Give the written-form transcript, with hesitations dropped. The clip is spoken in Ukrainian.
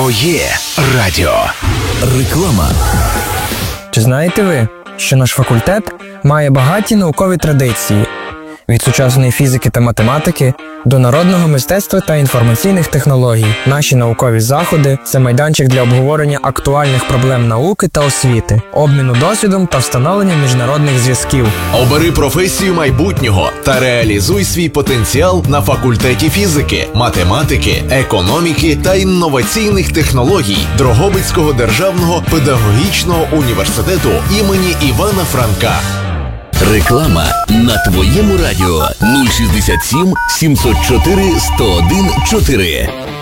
Твоє радіо. Реклама. Чи знаєте ви, що наш факультет має багаті наукові традиції? Від сучасної фізики та математики до народного мистецтва та інформаційних технологій. Наші наукові заходи – це майданчик для обговорення актуальних проблем науки та освіти, обміну досвідом та встановлення міжнародних зв'язків. Обери професію майбутнього та реалізуй свій потенціал на факультеті фізики, математики, економіки та інноваційних технологій Дрогобицького державного педагогічного університету імені Івана Франка. Реклама на Твоєму радіо 067 704 101 4.